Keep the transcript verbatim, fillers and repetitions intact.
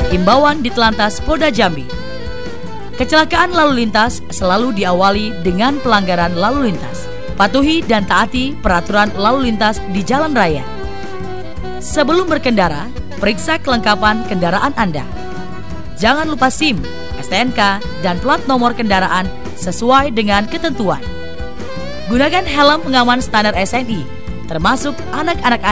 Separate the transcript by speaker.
Speaker 1: Imbauan Ditlantas Polda Jambi. Kecelakaan lalu lintas selalu diawali dengan pelanggaran lalu lintas. Patuhi dan taati peraturan lalu lintas di jalan raya. Sebelum berkendara, periksa kelengkapan kendaraan Anda. Jangan lupa SIM, S T N K, dan plat nomor kendaraan sesuai dengan ketentuan. Gunakan helm pengaman standar S N I, termasuk anak-anak Anda.